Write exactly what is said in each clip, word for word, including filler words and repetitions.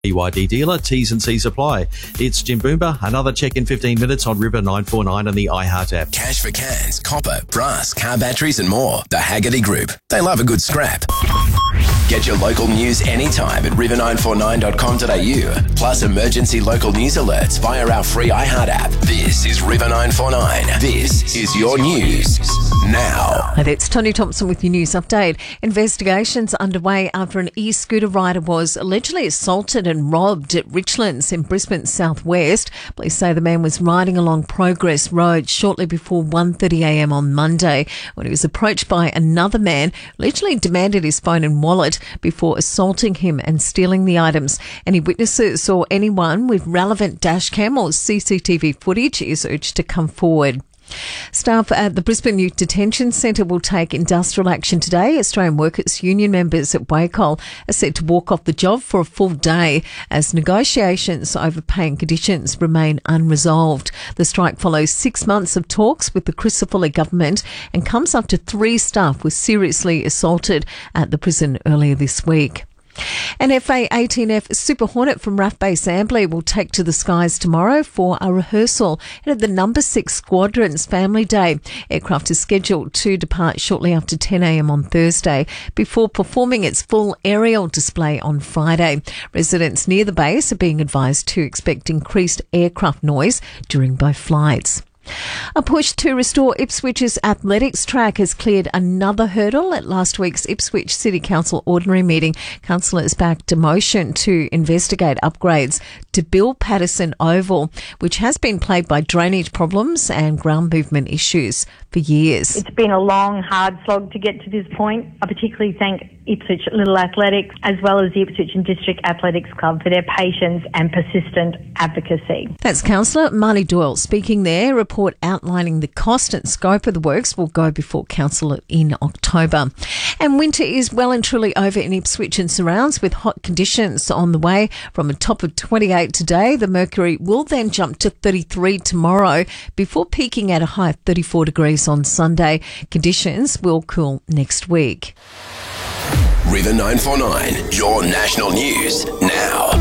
B Y D dealer. T's and C's apply. It's Jim Boomba. Another check in fifteen minutes on River nine four nine and the iHeart app. Cash for cans, copper, brass, car batteries and more. The Haggerty Group. They love a good scrap. Get your local news anytime at river nine four nine dot com dot a u. Plus emergency local news alerts via our free iHeart app. This is River nine four nine. This is your news now. Hi, that's Tony Thompson with your news update. Investigations underway after an e-scooter rider was allegedly assaulted and robbed at Richlands in Brisbane southwest. Police say the man was riding along Progress Road shortly before one thirty a m on Monday when he was approached by another man, allegedly demanded his phone and wallet before assaulting him and stealing the items. Any witnesses or anyone with relevant dashcam or C C T V footage is urged to come forward. Staff at the Brisbane Youth Detention Centre will take industrial action today. Australian Workers Union members at Wacol are set to walk off the job for a full day as negotiations over paying conditions remain unresolved. The strike follows six months of talks with the Crisafulli government and comes after three staff were seriously assaulted at the prison earlier this week. An F A eighteen F Super Hornet from R A F Base Ambly will take to the skies tomorrow for a rehearsal at the number six Squadron's Family Day. Aircraft is scheduled to depart shortly after ten a m on Thursday before performing its full aerial display on Friday. Residents near the base are being advised to expect increased aircraft noise during both flights. A push to restore Ipswich's athletics track has cleared another hurdle at last week's Ipswich City Council ordinary meeting. Councillors backed a motion to investigate upgrades to Bill Patterson Oval, which has been plagued by drainage problems and ground movement issues for years. It's been a long, hard slog to get to this point. I particularly thank Ipswich Little Athletics as well as the Ipswich and District Athletics Club for their patience and persistent advocacy. That's Councillor Marnie Doyle speaking there. A report outlining the cost and scope of the works will go before Council in October. And winter is well and truly over in Ipswich and surrounds with hot conditions on the way. From a top of twenty-eight today, the mercury will then jump to thirty-three tomorrow before peaking at a high of thirty-four degrees on Sunday. Conditions will cool next week. River nine four nine, your national news now.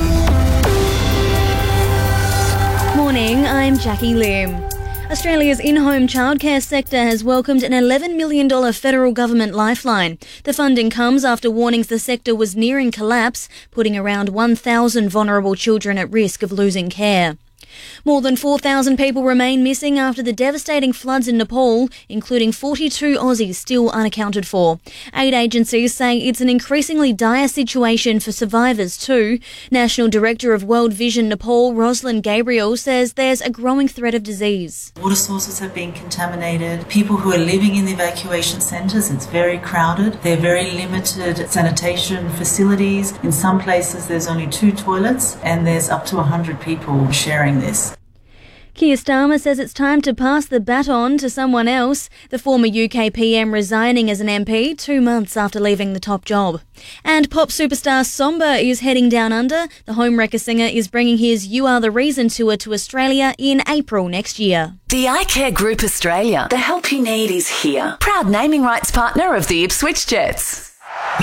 Morning, I'm Jackie Lim. Australia's in-home childcare sector has welcomed an eleven million dollars federal government lifeline. The funding comes after warnings the sector was nearing collapse, putting around one thousand vulnerable children at risk of losing care. More than four thousand people remain missing after the devastating floods in Nepal, including forty-two Aussies still unaccounted for. Aid agencies say it's an increasingly dire situation for survivors too. National Director of World Vision Nepal, Rosalind Gabriel, says there's a growing threat of disease. Water sources have been contaminated. People who are living in the evacuation centres, it's very crowded. There are very limited sanitation facilities. In some places there's only two toilets and there's up to one hundred people sharing this. Keir Starmer says it's time to pass the baton to someone else, the former U K P M resigning as an M P two months after leaving the top job. And pop superstar Somber is heading down under. The Homewrecker singer is bringing his You Are The Reason tour to Australia in April next year. The iCare Group Australia. The help you need is here. Proud naming rights partner of the Ipswich Jets.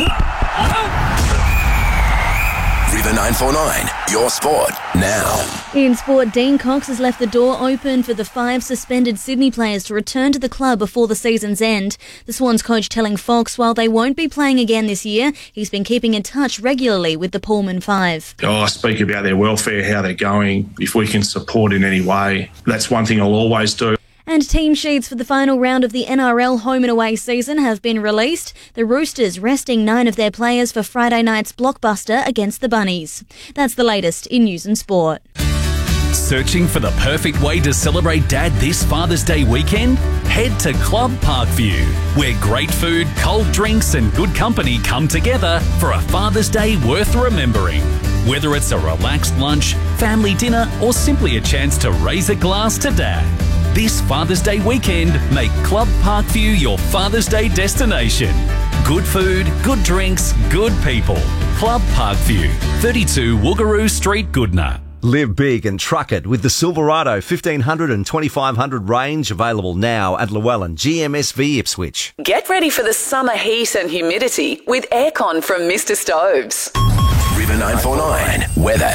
River nine four nine, your sport now. In sport, Dean Cox has left the door open for the five suspended Sydney players to return to the club before the season's end. The Swans coach telling Fox while they won't be playing again this year, he's been keeping in touch regularly with the Pullman Five. Oh, I speak about their welfare, how they're going. If we can support in any way, that's one thing I'll always do. And team sheets for the final round of the N R L home and away season have been released. The Roosters resting nine of their players for Friday night's blockbuster against the Bunnies. That's the latest in news and sport. Searching for the perfect way to celebrate Dad this Father's Day weekend? Head to Club Parkview, where great food, cold drinks and good company come together for a Father's Day worth remembering. Whether it's a relaxed lunch, family dinner or simply a chance to raise a glass to Dad. This Father's Day weekend, make Club Parkview your Father's Day destination. Good food, good drinks, good people. Club Parkview, thirty-two Woogaroo Street, Goodna. Live big and truck it with the Silverado fifteen hundred and twenty-five hundred range, available now at Llewellyn G M S V Ipswich. Get ready for the summer heat and humidity with aircon from Mister Stoves. River nine four nine. Weather.